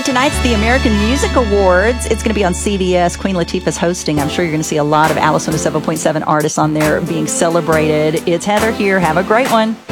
Hey, tonight's the American Music Awards. It's going to be on CBS. Queen Latifah's hosting. I'm sure you're going to see a lot of Alice 107.7 artists on there being celebrated. It's Heather here. Have a great one.